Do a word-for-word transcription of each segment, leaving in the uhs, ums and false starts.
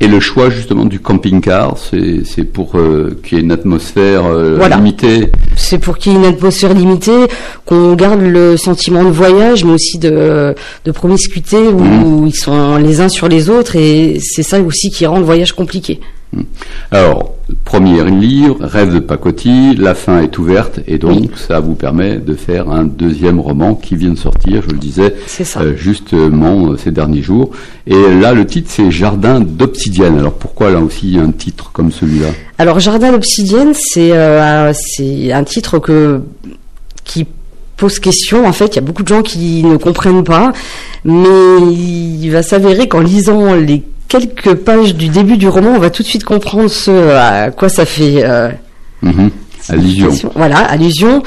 Et le choix justement du camping-car, c'est, c'est pour euh, qu'il y ait une atmosphère euh, voilà. limitée. C'est pour qu'il y ait une atmosphère limitée, qu'on garde le sentiment de voyage, mais aussi de, de promiscuité où, mmh. où ils sont les uns sur les autres, et c'est ça aussi qui rend le voyage compliqué. Alors, premier livre, Rêve de pacotille, la fin est ouverte, et donc oui. ça vous permet de faire un deuxième roman qui vient de sortir, je le disais, euh, justement euh, ces derniers jours. Et là, le titre, c'est Jardin d'obsidienne. Alors pourquoi là aussi un titre comme celui-là ? Alors Jardin d'obsidienne, c'est, euh, c'est un titre que qui pose question. En fait, il y a beaucoup de gens qui ne comprennent pas, mais il va s'avérer qu'en lisant les quelques pages du début du roman, on va tout de suite comprendre ce à quoi ça fait. Euh, mmh, allusion. Voilà, allusion.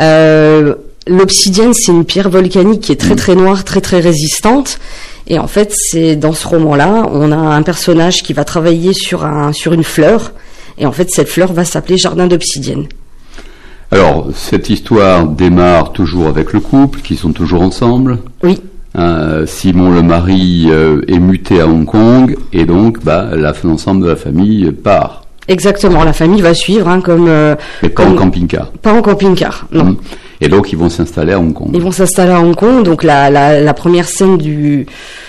Euh, l'obsidienne, c'est une pierre volcanique qui est très mmh. très noire, très très résistante. Et en fait, c'est dans ce roman-là, on a un personnage qui va travailler sur un sur une fleur. Et en fait, cette fleur va s'appeler Jardin d'obsidienne. Alors, cette histoire démarre toujours avec le couple, qui sont toujours ensemble. Oui. Euh, Simon le mari euh, est muté à Hong Kong et donc bah, la, l'ensemble de la famille part. Exactement, la famille va suivre hein, comme... Euh, Mais pas comme, en camping-car. Pas en camping-car, non. Mmh. Et donc ils vont s'installer à Hong Kong. Ils vont s'installer à Hong Kong, donc la, la, la première scène du,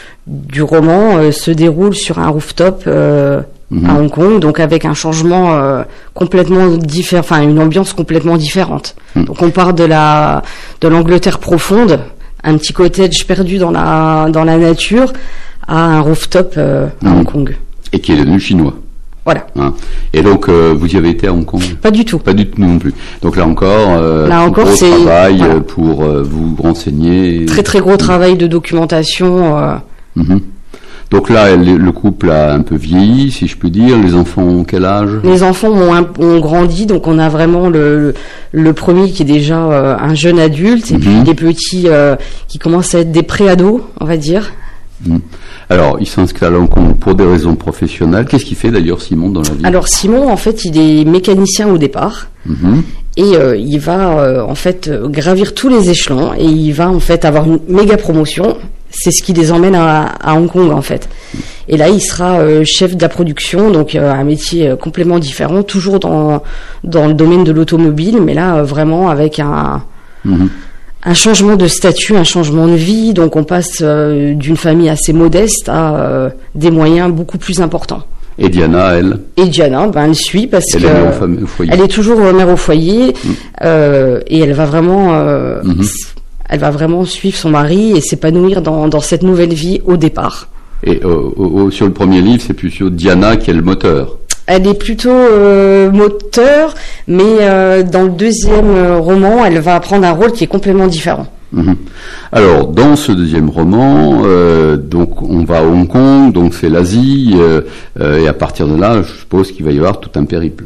du roman euh, se déroule sur un rooftop euh, mmh. à Hong Kong, donc avec un changement euh, complètement différent, enfin une ambiance complètement différente. Mmh. Donc on part de la de l'Angleterre profonde, un petit cottage perdu dans la dans la nature, à un rooftop euh, à mmh. Hong Kong. Et qui est devenu chinois. Voilà. Hein. Et donc euh, vous y avez été à Hong Kong ? Pas du tout. Pas du tout non plus. Donc là encore, euh, là encore gros c'est travail voilà. pour euh, vous renseigner. Très très gros mmh. travail de documentation. Euh... Mmh. Donc là, le couple a un peu vieilli, si je puis dire. Les enfants ont quel âge ? Les enfants ont, un, ont grandi, donc on a vraiment le, le premier qui est déjà euh, un jeune adulte, et mmh. puis des petits euh, qui commencent à être des pré-ados, on va dire. Mmh. Alors, il s'installe à Hong Kong pour des raisons professionnelles. Qu'est-ce qu'il fait d'ailleurs, Simon, dans la vie ? Alors, Simon, en fait, il est mécanicien au départ. Mmh. Et euh, il va, euh, en fait, gravir tous les échelons. Et il va, en fait, avoir une méga promotion. C'est ce qui les emmène à, à Hong Kong, en fait. Et là, il sera euh, chef de la production, donc euh, un métier euh, complètement différent, toujours dans dans le domaine de l'automobile, mais là, euh, vraiment avec un... Mmh. un changement de statut, un changement de vie, donc on passe euh, d'une famille assez modeste à euh, des moyens beaucoup plus importants. Et Diana, elle Et Diana, ben elle suit parce elle que est mère au, fam- au foyer. Elle est toujours mère au foyer mmh. euh, et elle va vraiment, euh, mmh. elle va vraiment suivre son mari et s'épanouir dans dans cette nouvelle vie au départ. Et euh, au, au, sur le premier livre, c'est plutôt Diana qui est le moteur. Elle est plutôt euh, moteur, mais euh, dans le deuxième euh, roman, elle va prendre un rôle qui est complètement différent. Mmh. Alors, dans ce deuxième roman, euh, donc on va à Hong Kong, donc c'est l'Asie, euh, euh, et à partir de là, je suppose qu'il va y avoir tout un périple.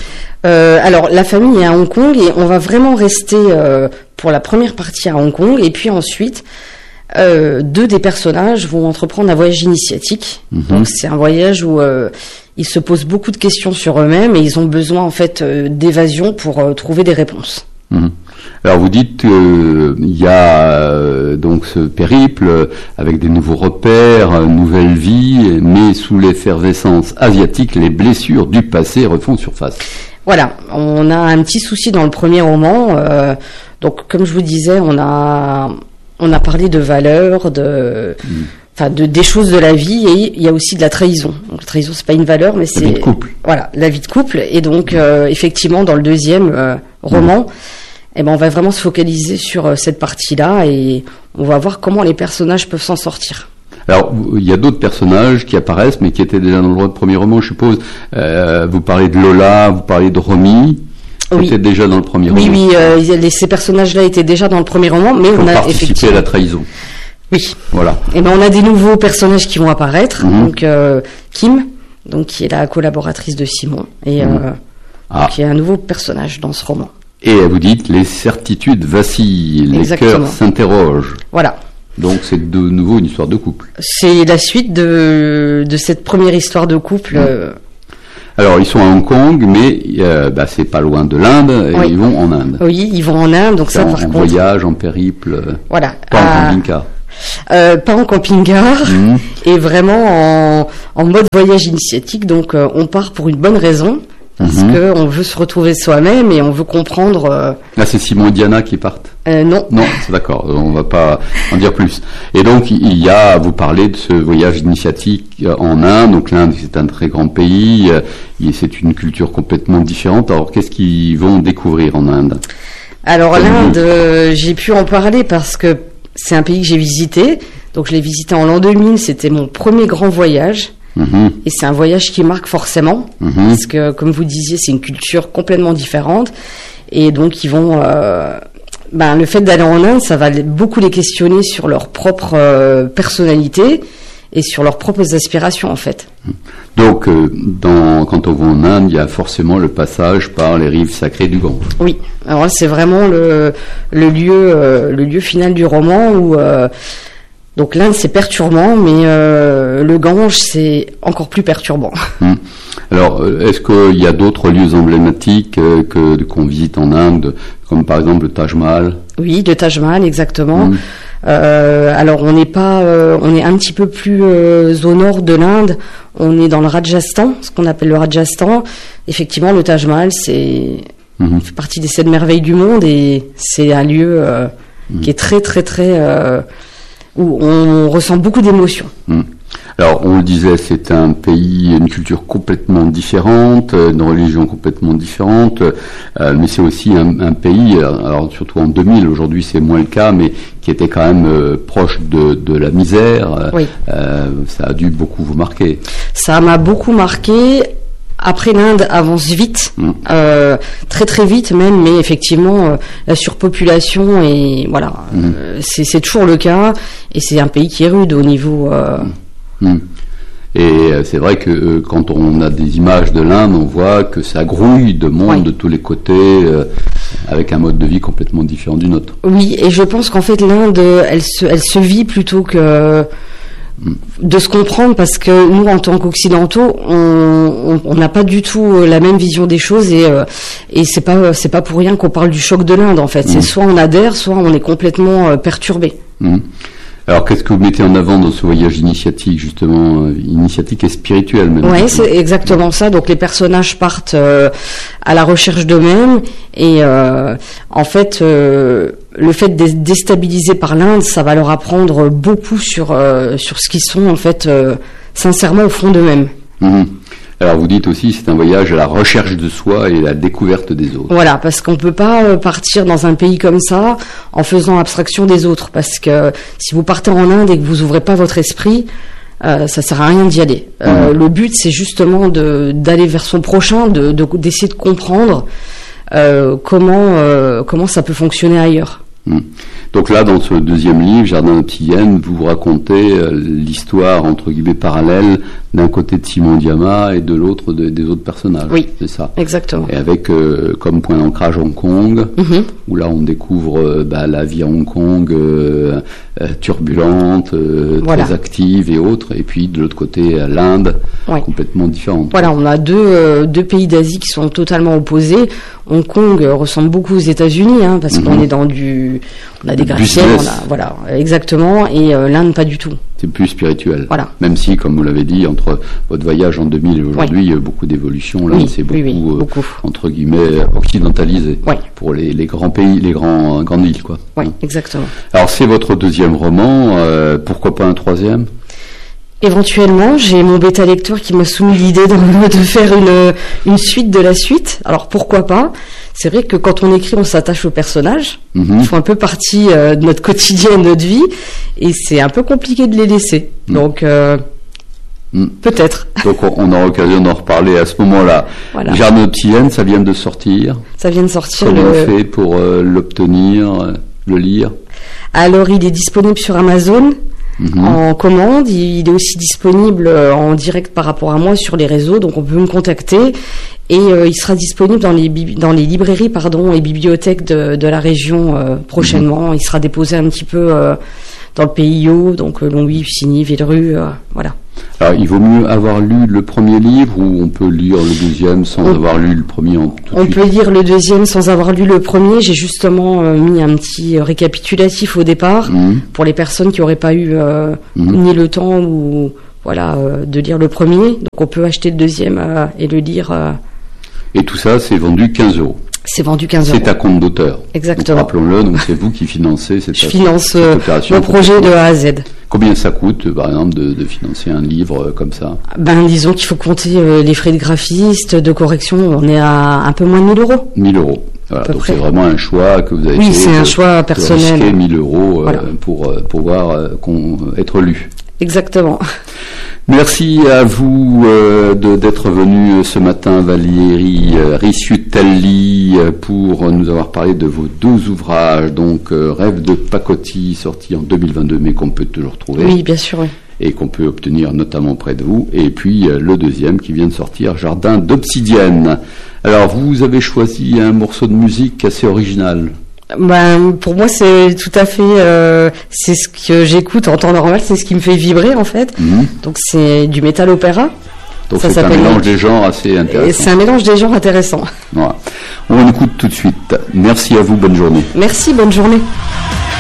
Euh, alors, la famille est à Hong Kong et on va vraiment rester euh, pour la première partie à Hong Kong, et puis ensuite... Euh, deux des personnages vont entreprendre un voyage initiatique. Mmh. Donc c'est un voyage où euh, ils se posent beaucoup de questions sur eux-mêmes et ils ont besoin en fait euh, d'évasion pour euh, trouver des réponses. Mmh. Alors vous dites qu'il euh, y a euh, donc ce périple avec des nouveaux repères, une nouvelle vie, mais sous l'effervescence asiatique, les blessures du passé refont surface. Voilà, on a un petit souci dans le premier roman. Euh, donc comme je vous disais, on a On a parlé de valeurs, de, enfin, mmh. de des choses de la vie, et il y a aussi de la trahison. Donc, la trahison, c'est pas une valeur, mais c'est la vie de couple. Voilà, la vie de couple. Et donc, euh, effectivement, dans le deuxième euh, roman, mmh. eh ben, on va vraiment se focaliser sur euh, cette partie-là, et on va voir comment les personnages peuvent s'en sortir. Alors, il y a d'autres personnages qui apparaissent, mais qui étaient déjà dans le premier roman, je suppose. Euh, vous parlez de Lola, vous parlez de Romy. Oui. Était déjà dans le premier oui, roman. Oui, oui, euh, ces personnages-là étaient déjà dans le premier roman, mais Pour on a participer effectivement à la trahison. Oui. Voilà. Et ben on a des nouveaux personnages qui vont apparaître. Mm-hmm. Donc euh, Kim, donc qui est la collaboratrice de Simon, et mm-hmm. euh, ah. qui est un nouveau personnage dans ce roman. Et vous dites les certitudes vacillent, les Exactement. cœurs s'interrogent. Voilà. Donc c'est de nouveau une histoire de couple. C'est la suite de de cette première histoire de couple. Mm. Euh, Alors ils sont à Hong Kong, mais euh, bah, c'est pas loin de l'Inde, et oui. ils vont en Inde. Oui, ils vont en Inde, donc c'est ça en, par en contre. voyage, en périple. Voilà. Pas à, en camping-car. euh, pas en camping-car, mmh. et vraiment en, en mode voyage initiatique. Donc, euh, on part pour une bonne raison. Parce mmh. que on veut se retrouver soi-même et on veut comprendre. Euh... Là, c'est Simon et Diana qui partent. Euh, non. Non, c'est d'accord. On va pas en dire plus. Et donc, il y a à vous parler de ce voyage initiatique en Inde. Donc, l'Inde, c'est un très grand pays. Et c'est une culture complètement différente. Alors, qu'est-ce qu'ils vont découvrir en Inde ? Alors, l'Inde, euh, j'ai pu en parler parce que c'est un pays que j'ai visité. Donc, je l'ai visité en l'an deux mille. C'était mon premier grand voyage. Mmh. Et c'est un voyage qui marque forcément, mmh. parce que, comme vous disiez, c'est une culture complètement différente. Et donc, ils vont... Euh, ben, le fait d'aller en Inde, ça va beaucoup les questionner sur leur propre euh, personnalité et sur leurs propres aspirations, en fait. Donc, euh, dans, quand on va en Inde, il y a forcément le passage par les rives sacrées du Gange. Oui. Alors là, c'est vraiment le, le, lieu, euh, le lieu final du roman où... Euh, Donc l'Inde, c'est perturbant, mais euh, le Gange, c'est encore plus perturbant. Hum. Alors, est-ce qu'il y a d'autres lieux emblématiques euh, que qu'on visite en Inde, comme par exemple le Taj Mahal ? Oui, le Taj Mahal, exactement. Hum. Euh, alors, on n'est pas, euh, on est un petit peu plus euh, au nord de l'Inde. On est dans le Rajasthan, ce qu'on appelle le Rajasthan. Effectivement, le Taj Mahal, c'est hum. fait partie des sept merveilles du monde et c'est un lieu euh, hum. qui est très, très, très euh, où on ressent beaucoup d'émotions. Mmh. Alors, on le disait, c'est un pays, une culture complètement différente, une religion complètement différente, euh, mais c'est aussi un, un pays, alors surtout en deux mille, aujourd'hui c'est moins le cas, mais qui était quand même euh, proche de, de la misère. Oui. Euh, ça a dû beaucoup vous marquer. Ça m'a beaucoup marqué. Après, l'Inde avance vite, mmh. euh, très très vite même, mais effectivement, euh, la surpopulation et voilà, mmh. euh, c'est, c'est toujours le cas, et c'est un pays qui est rude au niveau. Euh... Mmh. Et euh, c'est vrai que euh, quand on a des images de l'Inde, on voit que ça grouille de monde ouais. de tous les côtés, euh, avec un mode de vie complètement différent du nôtre. Oui, et je pense qu'en fait l'Inde, elle se, elle se vit plutôt que de se comprendre, parce que nous, en tant qu'occidentaux, on n'a pas du tout la même vision des choses, et, euh, et c'est pas c'est pas pour rien qu'on parle du choc de l'Inde, en fait. Mmh. C'est soit on adhère, soit on est complètement euh, perturbé. Mmh. Alors, qu'est-ce que vous mettez en avant dans ce voyage initiatique, justement, euh, initiatique et spirituel même? Oui, c'est exactement ça. Donc, les personnages partent euh, à la recherche d'eux-mêmes, et euh, en fait, euh, le fait d'être déstabilisé par l'Inde, ça va leur apprendre beaucoup sur euh, sur ce qu'ils sont, en fait, euh, sincèrement au fond d'eux-mêmes. Mmh. Alors vous dites aussi, c'est un voyage à la recherche de soi et à la découverte des autres. Voilà, parce qu'on peut pas partir dans un pays comme ça en faisant abstraction des autres, parce que si vous partez en Inde et que vous ouvrez pas votre esprit, euh, ça sert à rien d'y aller. Euh, mmh. Le but, c'est justement de d'aller vers son prochain, de, de d'essayer de comprendre euh, comment euh, comment ça peut fonctionner ailleurs. Mmh. Donc là, dans ce deuxième livre, Jardin de Psyllène, vous racontez euh, l'histoire, entre guillemets, parallèle, d'un côté de Simon Diama et de l'autre de, des autres personnages. Oui, c'est ça. Exactement. Et avec euh, comme point d'ancrage Hong Kong, mmh. où là on découvre euh, bah, la vie à Hong Kong euh, euh, turbulente, euh, voilà. très active et autres, et puis de l'autre côté l'Inde, ouais. complètement différente. Voilà, on a deux, euh, deux pays d'Asie qui sont totalement opposés. Hong Kong euh, ressemble beaucoup aux États-Unis, hein, parce mmh. qu'on est dans du, on a des gratte-ciels, on a, voilà, exactement, et euh, l'Inde pas du tout. C'est plus spirituel. Voilà. Même si, comme vous l'avez dit, entre votre voyage en deux mille et aujourd'hui, oui. il y a beaucoup d'évolutions. Là, oui, c'est beaucoup, oui, oui, beaucoup. Euh, entre guillemets, occidentalisé. Oui. Pour les, les grands pays, les grands, grandes villes, quoi. Oui, hein. Exactement. Alors, c'est votre deuxième roman. Euh, pourquoi pas un troisième? Éventuellement, j'ai mon bêta lecteur qui m'a soumis l'idée de, de faire une, une suite de la suite. Alors pourquoi pas? C'est vrai que quand on écrit, on s'attache aux personnages. Mm-hmm. Ils font un peu partie euh, de notre quotidien, de notre vie, et c'est un peu compliqué de les laisser. Mm. Donc euh, mm. peut-être. Donc on, on aura l'occasion d'en reparler à ce moment-là. Voilà. Jardin de Psyllène, ça vient de sortir. Ça vient de sortir. Comment le... on fait pour euh, l'obtenir, le lire? Alors il est disponible sur Amazon. Mmh. En commande, il est aussi disponible en direct par rapport à moi sur les réseaux, donc on peut me contacter, et euh, il sera disponible dans les bi- dans les librairies pardon et bibliothèques de, de la région euh, prochainement. Mmh. Il sera déposé un petit peu euh, dans le P I O, donc Longwy, Signy, Villerue, euh, voilà. Alors, il vaut mieux avoir lu le premier livre ou on peut lire le deuxième sans on, avoir lu le premier en tout On suite. peut lire le deuxième sans avoir lu le premier. J'ai justement euh, mis un petit récapitulatif au départ mmh. pour les personnes qui n'auraient pas eu euh, mmh. ni le temps ou voilà euh, de lire le premier. Donc, on peut acheter le deuxième euh, et le lire. Euh... Et tout ça, c'est vendu quinze euros. C'est vendu quinze euros. C'est à compte d'auteur. Exactement. Donc, rappelons-le, donc c'est vous qui financez cette, Je finance cette euh, opération. mon projet de A à Z. Combien ça coûte, par exemple, de, de financer un livre euh, comme ça? Ben, disons qu'il faut compter euh, les frais de graphiste, de correction. On est à un peu moins de mille euros. mille euros. Voilà, donc c'est vraiment un choix que vous avez oui, fait. Oui, c'est un choix personnel. De risquer mille euros euh, voilà. pour euh, pouvoir euh, être lu. Exactement. Merci à vous euh, de, d'être venu ce matin, Valérie euh, Risciutelli, euh, pour nous avoir parlé de vos deux ouvrages, donc euh, Rêve de pacotille, sorti en deux mille vingt-deux, mais qu'on peut toujours trouver. Oui, bien sûr, oui. Et qu'on peut obtenir notamment près de vous. Et puis euh, le deuxième qui vient de sortir, Jardin d'obsidienne. Alors, vous avez choisi un morceau de musique assez original. Ben, pour moi, c'est tout à fait, euh, c'est ce que j'écoute en temps normal, c'est ce qui me fait vibrer en fait. Mmh. Donc c'est du métal opéra. Donc ça c'est un mélange des genres assez intéressant. C'est un mélange des genres intéressant. Voilà. On écoute tout de suite. Merci à vous, bonne journée. Merci, bonne journée.